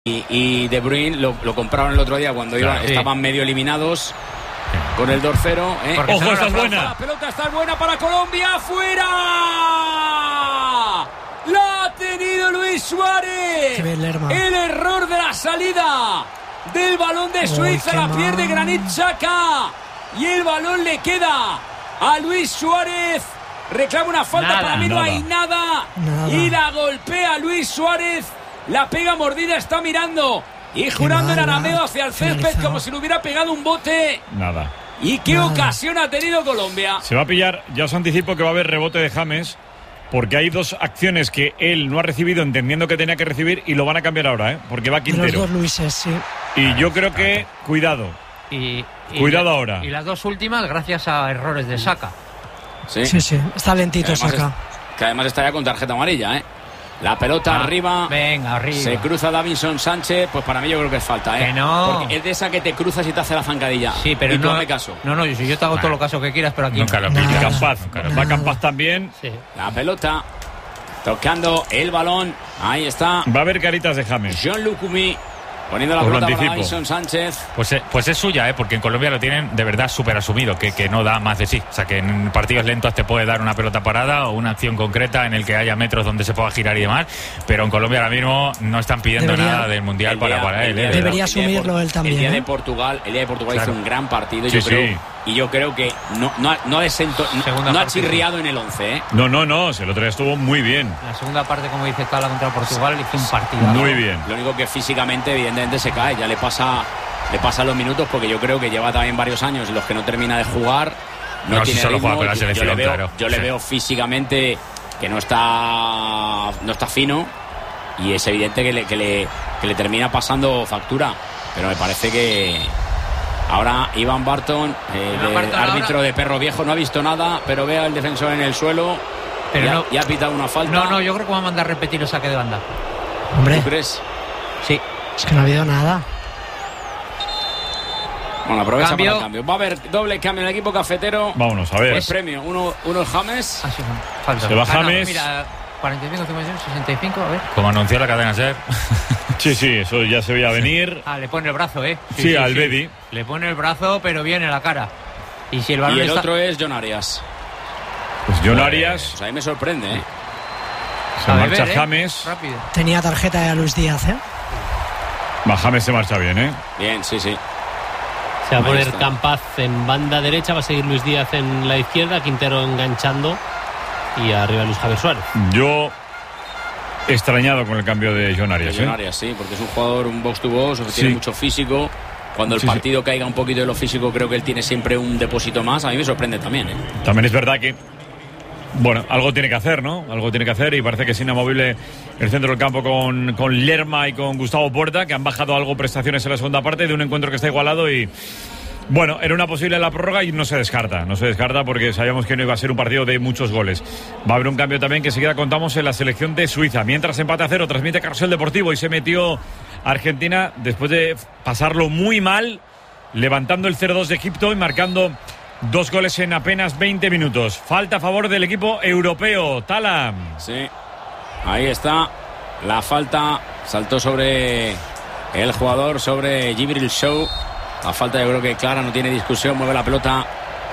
y De Bruyne lo compraron el otro día cuando estaban medio eliminados con el 2-0. Ojo, esta es buena. La pelota está buena para Colombia. ¡Fuera! ¡La ha tenido Luis Suárez! El error de la salida del balón de Suiza. La pierde Granit Xhaka y el balón le queda a Luis Suárez. Reclama una falta, para mí no hay nada. Y la golpea Luis Suárez. La pega mordida, está mirando y jurando en arameo hacia el césped como si le hubiera pegado un bote. Nada. ¿Y qué ocasión ha tenido Colombia? Se va a pillar, ya os anticipo que va a haber rebote de James, porque hay dos acciones que él no ha recibido entendiendo que tenía que recibir y lo van a cambiar ahora, porque va Quintero. Los dos Luises, sí. Y yo creo que, cuidado. Cuidado ahora. Y las dos últimas gracias a errores de Xhaka. Sí, está lentito Xhaka. Que además está ya con tarjeta amarilla, La pelota arriba. Venga, arriba. Se cruza Davinson Sánchez. Pues para mí yo creo que es falta, Que no. Porque es de esa que te cruzas y te hace la zancadilla. Sí, pero y no. tú hazme caso. No, yo te hago todo lo caso que quieras, pero aquí nunca lo pilla. Campaz. Va Campaz también. Sí. La pelota. Tocando el balón. Ahí está. Va a haber caritas de James. Jean-Luc Coumé. Poniendo la pelota para Davinson Sánchez. Pues es suya, porque en Colombia lo tienen de verdad súper asumido, que no da más de sí. O sea, que en partidos lentos te puede dar una pelota parada o una acción concreta en el que haya metros donde se pueda girar y demás. Pero en Colombia ahora mismo no están pidiendo nada del Mundial para él. Debería asumirlo él también. El día de Portugal claro. Hizo un gran partido. Y yo creo que no ha chirriado en el 11. No, el otro día estuvo muy bien. La segunda parte, como dice Tala, contra Portugal hizo un partido. Muy bien. Lo único que físicamente, evidentemente, se cae. Ya le pasa los minutos, porque yo creo que lleva también varios años en los que no termina de jugar. No tiene solo ritmo. Juega con la selección, yo le veo físicamente que no está fino. Y es evidente que le termina pasando factura. Pero me parece que... Ahora Ivan Barton, árbitro ahora de perro viejo, no ha visto nada, pero ve al defensor en el suelo. Pero ya ha pitado una falta. No, yo creo que va a mandar repetir el saque de banda. Hombre. ¿Tú crees? Sí. Es que no ha habido nada. Bueno, aprovecha para el cambio. Va a haber doble cambio en el equipo cafetero. Vámonos, a ver. El premio. Uno es James. Falta. Se va James. Mira, 45, 65, a ver. Como anunció la cadena SER. Sí, eso ya se veía venir. Le pone el brazo, Sí, al Bedi. Le pone el brazo, pero viene la cara. Y si el balón otro es John Arias. Pues John Arias. Pues a mí me sorprende, Se marcha James. Rápido. Tenía tarjeta de Luis Díaz, James se marcha bien, Bien, sí. Se va a poner Campaz en banda derecha, va a seguir Luis Díaz en la izquierda, Quintero enganchando y arriba Luis Javier Suárez. Yo extrañado con el cambio de John Arias. John Arias, sí, porque es un jugador, un box to box, que tiene mucho físico. Cuando el partido caiga un poquito de lo físico, creo que él tiene siempre un depósito más. A mí me sorprende también. También es verdad que, algo tiene que hacer, ¿no? Algo tiene que hacer, y parece que es inamovible el centro del campo con Lerma y con Gustavo Puerta, que han bajado algo prestaciones en la segunda parte de un encuentro que está igualado y... era una posible la prórroga y no se descarta porque sabíamos que no iba a ser un partido de muchos goles. Va a haber un cambio también que enseguida contamos en la selección de Suiza. Mientras empate a 0, transmite Carrusel Deportivo y se metió Argentina después de pasarlo muy mal, levantando el 0-2 de Egipto y marcando 2 goles en apenas 20 minutos. Falta a favor del equipo europeo. Tala. Sí, ahí está la falta. Saltó sobre el jugador, sobre Djibril Sow. La falta yo creo que clara, no tiene discusión. Mueve la pelota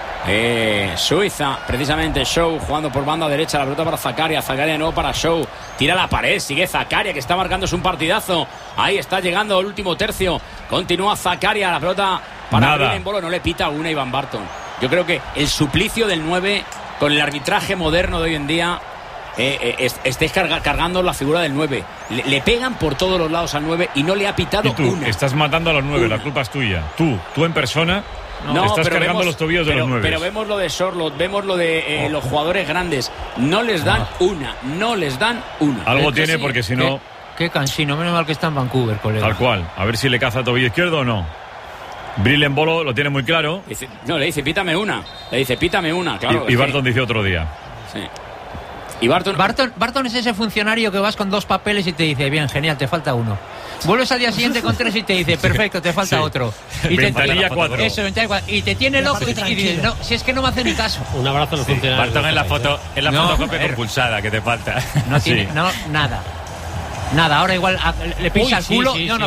Suiza, precisamente Show jugando por banda derecha, la pelota para Zakaria de nuevo para Show, tira la pared, sigue Zakaria que está marcándose un partidazo, ahí está llegando el último tercio, continúa Zakaria, la pelota para Brillem Bolo, no le pita una Ivan Barton. Yo creo que el suplicio del 9 con el arbitraje moderno de hoy en día, estáis cargando la figura del 9. Le pegan por todos los lados al 9 y no le ha pitado una. Estás matando a los 9, la culpa es tuya. Tú en persona estás cargando los tobillos de los 9. Pero vemos lo de Sorlot, vemos lo de los jugadores grandes. No les dan una. Algo tiene porque si no... Qué cansino, menos mal que está en Vancouver, colega. Tal cual, a ver si le caza tobillo izquierdo o no. Brillem Bolo lo tiene muy claro. Le dice, pítame una. Claro. Y Barton dice otro día. Sí. Y Barton es ese funcionario que vas con 2 papeles y te dice, bien, genial, te falta uno. Vuelves al día siguiente con 3 y te dice, perfecto, te falta otro. Y ventanilla 4. Eso, ventanilla 4. Y te tiene loco y dices, no, si es que no me hace ni caso. Un abrazo a los funcionarios. Barton en la fotocopia compulsada que te falta. No tiene, nada. Nada, ahora igual le pisa Uy, el culo. sí, sí, no, sí. no,